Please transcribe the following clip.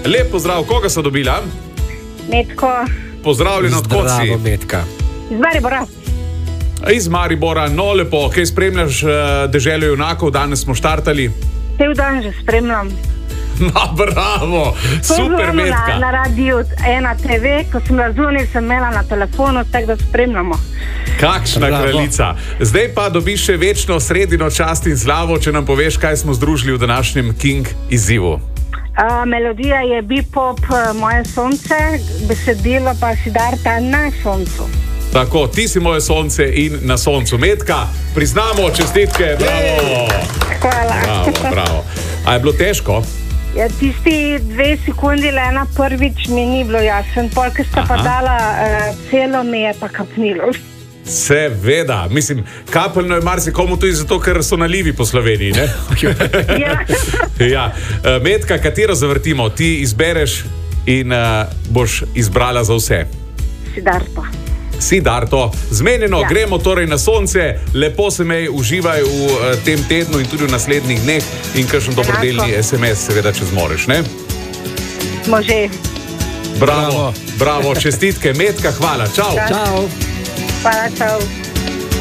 Lep pozdrav, koga so dobila? Metko. Pozdravljeno od kod si? Zdravo, Metka. Iz Maribora. Iz Maribora, no lepo, kaj spremljaš deželo junakov, danes smo štartali. Cel dan že spremljam. No, bravo, super Metka. Na radiju 1 TV, ko sem razumel, sem imela na telefonu, tako da spremljamo. Kakšna kraljica. Zdaj pa dobiš še večno sredino čast in slavo, če nam poveš, kaj smo združili v današnjem King izzivu. Melodija je Bipop, Moje sonce, besedilo pa Siddharta Na soncu. Tako, ti si moje sonce in na soncu. Metka, priznamo, čestitke, bravo. Hvala. Bravo. A je bilo težko? Ja, tisti 2 sekundi Lena prvič mi ni bilo jasen, polk sta pa dala celo, me je pa kapnilo. Seveda, mislim, kapeljno je marsikomu tudi zato, ker so nalivi po Sloveniji, ne? Ja. Metka, katero zavrtimo? Ti izbereš in boš izbrala za vse. Siddharto. Zmenjeno, ja. Gremo torej na sonce, lepo se mej, uživaj v tem tednu in tudi v naslednjih dneh in kakšen dobrodelni SMS, seveda, če zmoreš, ne? Smo že. Bravo, čestitke, Metka, hvala, čau. Hvala, čau.